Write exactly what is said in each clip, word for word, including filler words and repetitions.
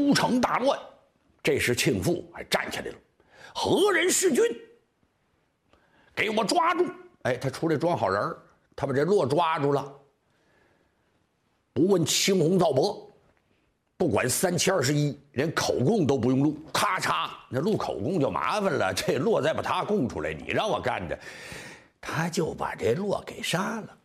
都城大乱。这时庆父还站起来了，何人弑君？给我抓住！哎，他出来装好人，他把这骆抓住了，不问青红皂白，不管三七二十一，连口供都不用录，咔嚓，那录口供就麻烦了，这骆再把他供出来，你让我干的，他就把这骆给杀了。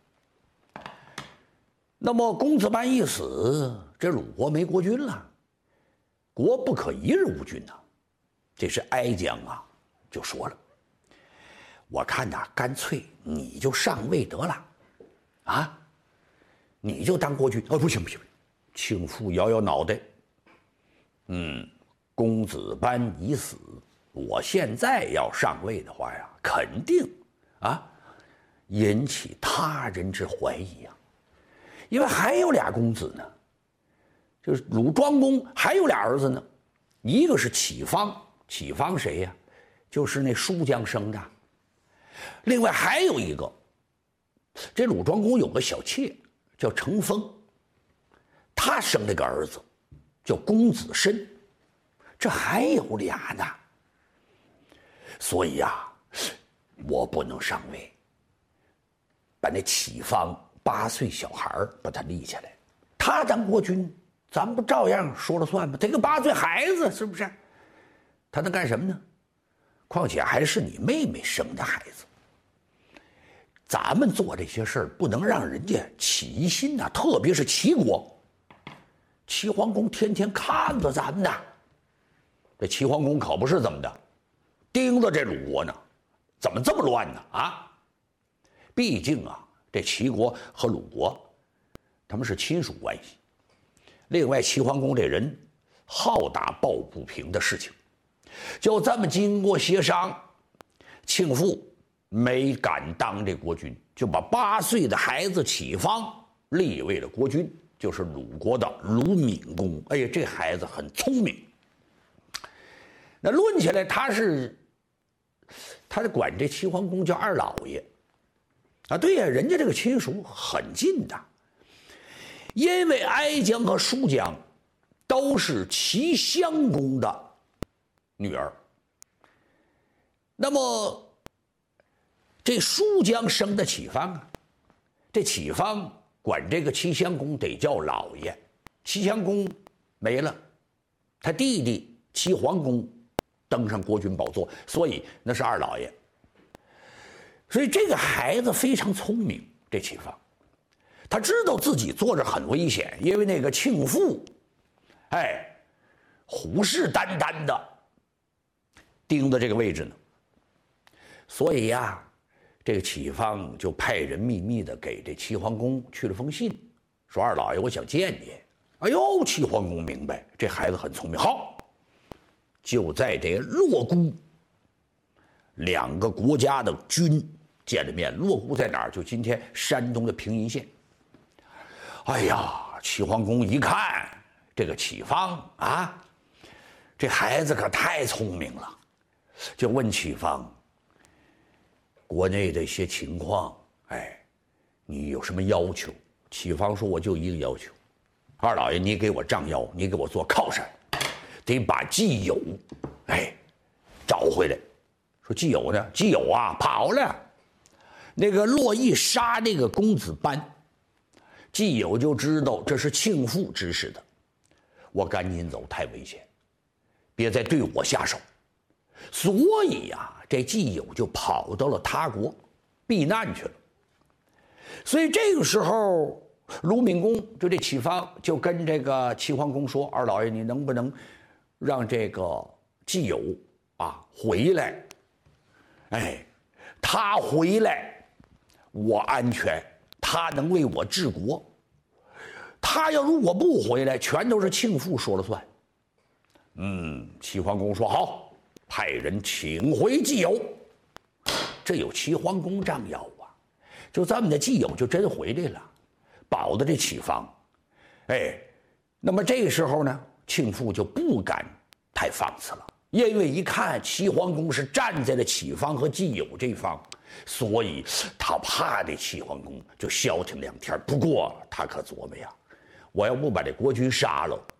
那么公子班一死，这鲁国没国君了，国不可一日无君呐。这时哀姜啊就说了，我看呐，干脆你就上位得了，啊，你就当国君。哦，不行不行不行！庆父摇摇脑袋，嗯，公子班已死，我现在要上位的话呀，肯定啊引起他人之怀疑呀、啊，因为还有俩公子呢，就是鲁庄公还有俩儿子呢，一个是启方，启方谁呀？就是那叔江生的。另外还有一个，这鲁庄公有个小妾叫程封，他生了个儿子叫公子申，这还有俩呢。所以呀、啊，我不能上位，把那启方八岁小孩把他立起来，他当国君，咱们不照样说了算吗？这个八岁孩子是不是？他能干什么呢？况且还是你妹妹生的孩子。咱们做这些事儿不能让人家起疑心呐、啊，特别是齐国，齐桓公天天看着咱们呢。这齐桓公可不是怎么的，盯着这鲁国呢，怎么这么乱呢？啊，毕竟啊，这齐国和鲁国他们是亲属关系。另外，齐桓公这人好打抱不平的事情，就这么经过协商，庆父没敢当这国君，就把八岁的孩子启方立为了国君，就是鲁国的鲁闵公。哎呀，这孩子很聪明。那论起来，他是他是管这齐桓公叫二老爷啊。对呀，人家这个亲属很近的，因为哀姜和叔姜都是齐襄公的女儿。那么这叔姜生的启方啊，这启方管这个齐襄公得叫老爷。齐襄公没了，他弟弟齐桓公登上国君宝座，所以那是二老爷。所以这个孩子非常聪明，这启方，他知道自己做着很危险，因为那个庆父，哎，虎视眈眈的盯着这个位置呢。所以呀、啊，这个启方就派人秘密的给这齐桓公去了封信，说二老爷，我想见你。哎呦，齐桓公明白这孩子很聪明，好，就在这洛姑，两个国家的君见了面。洛姑在哪儿？就今天山东的平阴县。哎呀，齐桓公一看这个启方啊，这孩子可太聪明了，就问启方国内的一些情况，哎，你有什么要求？启方说，我就一个要求，二老爷，你给我丈腰，你给我做靠山，得把季友，哎，找回来。说季友呢？季友啊，跑了。那个洛邑杀那个公子班，季友就知道这是庆父指使的，我赶紧走，太危险，别再对我下手。所以呀、啊，这季友就跑到了他国避难去了。所以这个时候，鲁闵公就这启方就跟这个齐桓公说：“二老爷，你能不能让这个季友啊回来？哎，他回来，我安全，他能为我治国。他要如果不回来，全都是庆父说了算。”嗯，齐桓公说好，派人请回季友。这有齐桓公丈腰啊，就这么的，季友就真回来了，保的这启方。哎，那么这个时候呢，庆父就不敢太放肆了，因为一看齐桓公是站在了启方和季友这方，所以他怕这齐桓公就消停两天。不过他可琢磨呀，我要不把这国君杀了，